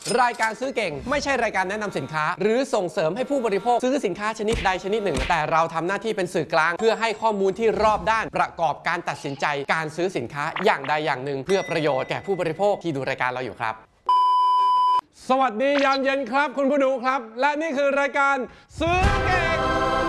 รายการซื้อเก่งไม่ใช่รายการแนะนำสินค้าหรือส่งเสริมให้ผู้บริโภคซื้อสินค้าชนิดใดชนิดหนึ่งแต่เราทำหน้าที่เป็นสื่อกลางเพื่อให้ข้อมูลที่รอบด้านประกอบการตัดสินใจการซื้อสินค้าอย่างใดอย่างหนึ่งเพื่อประโยชน์แก่ผู้บริโภคที่ดูรายการเราอยู่ครับสวัสดียามเย็นครับคุณผู้ดูครับและนี่คือรายการซื้อเก่ง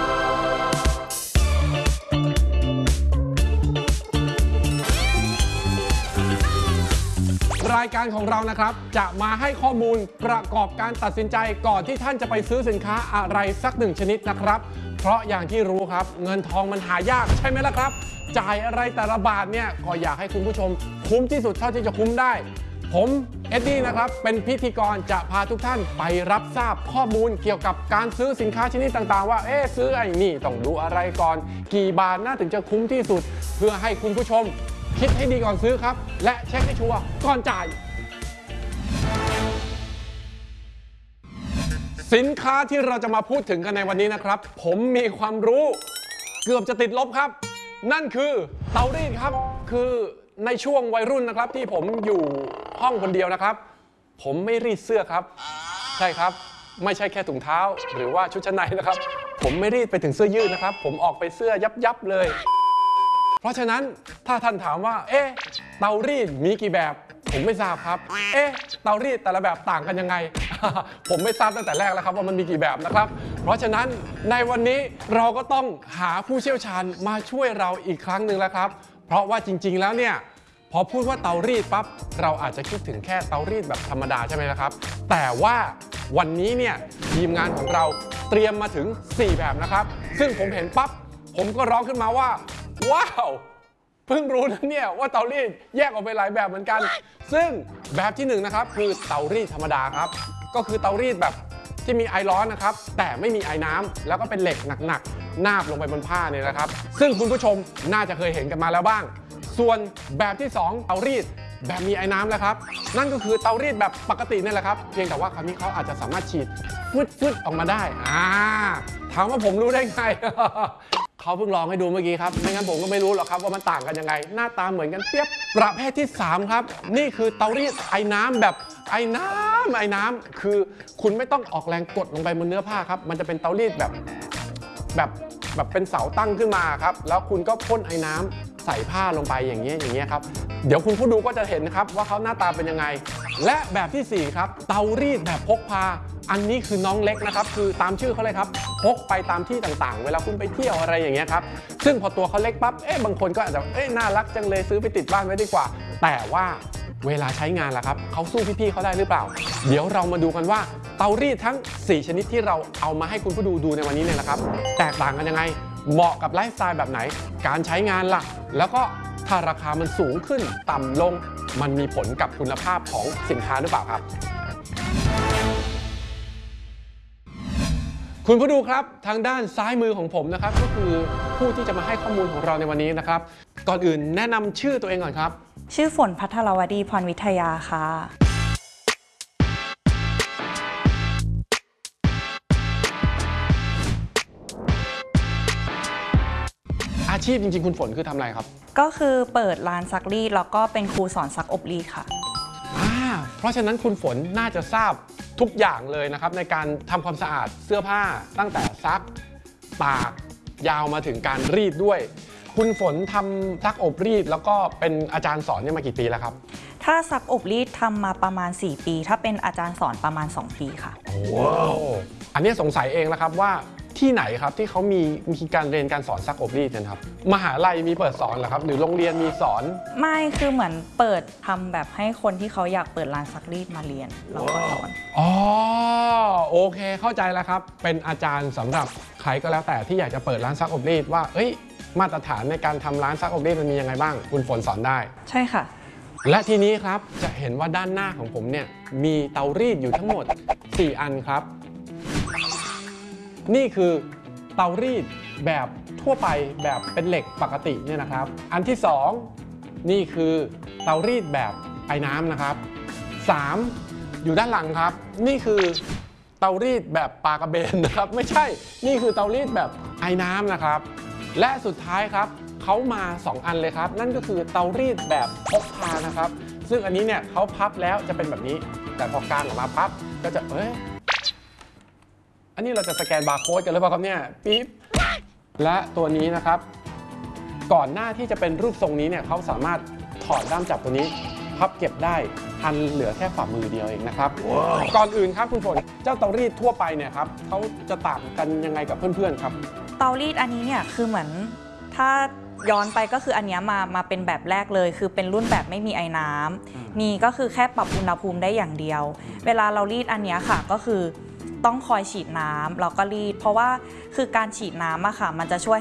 รายการของเรานะครับจะมาให้ข้อมูลประกอบการตัดสินใจก่อนที่ท่านจะไปซื้อสินค้าอะไรสักหนึ่งชนิดนะครับเพราะอย่างที่รู้ครับเงินทองมันหายากใช่ไหมล่ะครับจ่ายอะไรแต่ละบาทเนี่ยก็อยากให้คุณผู้ชมคุ้มที่สุดเท่าที่จะคุ้มได้ผมเอ็ดดี้นะครับเป็นพิธีกรจะพาทุกท่านไปรับทราบข้อมูลเกี่ยวกับการซื้อสินค้าชนิดต่างๆว่าซื้อไอ้นี่ต้องดูอะไรก่อนกี่บาทน่าถึงจะคุ้มที่สุดเพื่อให้คุณผู้ชมคิดให้ดีก่อนซื้อครับและเช็คให้ชัวร์ก่อนจ่ายสินค้าที่เราจะมาพูดถึงกันในวันนี้นะครับผมมีความรู้เกือบจะติดลบครับนั่นคือเตารีดครับคือในช่วงวัยรุ่นนะครับที่ผมอยู่ห้องคนเดียวนะครับผมไม่รีดเสื้อครับใช่ครับไม่ใช่แค่ถุงเท้าหรือว่าชุดชั้นในนะครับผมไม่รีดไปถึงเสื้อยืดนะครับผมออกไปเสื้อยับเลยเพราะฉะนั้นถ้าท่านถามว่าเตารีดมีกี่แบบผมไม่ทราบครับเตารีดแต่ละแบบต่างกันยังไง ผมไม่ทราบตั้งแต่แรกแล้วครับว่ามันมีกี่แบบนะครับเพราะฉะนั้นในวันนี้เราก็ต้องหาผู้เชี่ยวชาญมาช่วยเราอีกครั้งหนึ่งแล้วครับเพราะว่าจริงๆแล้วเนี่ยพอพูดว่าเตารีดปั๊บเราอาจจะคิดถึงแค่เตารีดแบบธรรมดาใช่ไหมครับแต่ว่าวันนี้เนี่ยทีมงานของเราเตรียมมาถึง4แบบนะครับซึ่งผมเห็นปั๊บผมก็ร้องขึ้นมาว่าว้าวเพิ่งรู้นะเนี่ยว่าเตารีดแยกออกไปหลายแบบเหมือนกันซึ่งแบบที่1นะครับคือเตารีดธรรมดาครับก็คือเตารีดแบบที่มีไอร้อนนะครับแต่ไม่มีไอน้ำแล้วก็เป็นเหล็กหนักๆนาบลงไปบนผ้าเนี่ยนะครับซึ่งคุณผู้ชมน่าจะเคยเห็นกันมาแล้วบ้างส่วนแบบที่2เตารีดแบบมีไอ้น้ำแล้วครับนั่นก็คือเตารีดแบบปกตินี่แหละครับเพียงแต่ว่าคราวนี้เขาอาจจะสามารถฉีดฟึดออกมาได้ถามว่าผมรู้ได้ไง เขาเพิ่งลองให้ดูเมื่อกี้ครับไม่งั้นผมก็ไม่รู้หรอกครับว่ามันต่างกันยังไงหน้าตาเหมือนกันเปียบประเภทที่3ครับนี่คือเตารีดไอ้น้ำแบบไอ้น้ำคือคุณไม่ต้องออกแรงกดลงไปบนเนื้อผ้าครับมันจะเป็นเตารีดแบบเป็นเสาตั้งขึ้นมาครับแล้วคุณก็พ่นไอ้น้ำใส่ผ้าลงไปอย่างเงี้ยครับเดี๋ยวคุณผู้ดูก็จะเห็นครับว่าเขาหน้าตาเป็นยังไงและแบบที่4ครับเตารีดแบบพกพาอันนี้คือน้องเล็กนะครับคือตามชื่อเขาเลยครับพกไปตามที่ต่างๆเวลาคุณไปเที่ยวอะไรอย่างเงี้ยครับซึ่งพอตัวเขาเล็กปั๊บบางคนก็อาจจะน่ารักจังเลยซื้อไปติดบ้านไว้ดีกว่าแต่ว่าเวลาใช้งานล่ะครับเขาสู้พี่ๆเขาได้หรือเปล่าเดี๋ยวเรามาดูกันว่าเตารีดทั้ง4ชนิดที่เราเอามาให้คุณผู้ดูในวันนี้เนี่ยนะครับแตกต่างกันยังไงเหมาะกับไลฟ์สไตล์แบบไหนการใช้งานล่ะแล้วก็ถ้าราคามันสูงขึ้นต่ำลงมันมีผลกับคุณภาพของสินค้าหรือเปล่าครับคุณผู้ดูครับทางด้านซ้ายมือของผมนะครับก็คือผู้ที่จะมาให้ข้อมูลของเราในวันนี้นะครับก่อนอื่นแนะนำชื่อตัวเองก่อนครับชื่อฝนภัทรวดีพรวิทยาค่ะอาชีพจริงๆคุณฝนคือทำอะไรครับก็คือเปิดร้านซักรีดแล้วก็เป็นครูสอนซักอบรีดค่ะเพราะฉะนั้นคุณฝนน่าจะทราบทุกอย่างเลยนะครับในการทำความสะอาดเสื้อผ้าตั้งแต่ซักตากยาวมาถึงการรีดด้วยคุณฝนทำซักอบรีดแล้วก็เป็นอาจารย์สอนเนี่ยมากี่ปีแล้วครับถ้าซักอบรีดทำมาประมาณ4ปีถ้าเป็นอาจารย์สอนประมาณ2ปีค่ะว้าวอันนี้สงสัยเองแล้วครับว่าที่ไหนครับที่เขามีการเรียนการสอนซักอบรีดกันครับมหาลัยมีเปิดสอนเหรอครับหรือโรงเรียนมีสอนไม่คือเหมือนเปิดทำแบบให้คนที่เขาอยากเปิดร้านซักรีดมาเรียนเราก็สอนโอเคเข้าใจแล้วครับเป็นอาจารย์สำหรับใครก็แล้วแต่ที่อยากจะเปิดร้านซักอบรีดว่ามาตรฐานในการทำร้านซักอบรีดมันมียังไงบ้างคุณฝนสอนได้ใช่ค่ะและทีนี้ครับจะเห็นว่าด้านหน้าของผมเนี่ยมีเตารีดอยู่ทั้งหมด4อันครับนี่คือเตารีดแบบทั่วไปแบบเป็นเหล็กปกติเนี่ยนะครับอันที่2นี่คือเตารีดแบบไอ้น้ำนะครับ3อยู่ด้านหลังครับนี่คือเตารีดแบบปลากระเบนนะครับไม่ใช่นี่คือเตารีดแบบไอ้น้ำนะครับและสุดท้ายครับเขามา2อันเลยครับนั่นก็คือเตารีดแบบพกพานะครับซึ่งอันนี้เนี่ยเขาพับแล้วจะเป็นแบบนี้ แต่พอกางออกมาพับก็จะอันนี้เราจะสแกนบาร์โค้ดกันหรือเปล่าครับเนี่ยปิ๊บและตัวนี้นะครับก่อนหน้าที่จะเป็นรูปทรงนี้เนี่ยเขาสามารถถอดด้ามจับตัวนี้พับเก็บได้อันเหลือแค่ฝ่ามือเดียวเองนะครับ ก่อนอื่นครับคุณฝนเจ้าเตารีดทั่วไปเนี่ยครับเขาจะต่างกันยังไงกับเพื่อนๆครับเตารีดอันนี้เนี่ยคือเหมือนถ้าย้อนไปก็คืออันเนี้ยมาเป็นแบบแรกเลย คือเป็นรุ่นแบบไม่มีไอ้น้ำมีก็คือแค่ปรับอุณหภูมิได้อย่างเดียว เวลาเรารีดอันเนี้ยค่ะก็คือต้องคอยฉีดน้ำแล้วก็รีดเพราะว่าคือการฉีดน้ำอะค่ะมันจะช่วย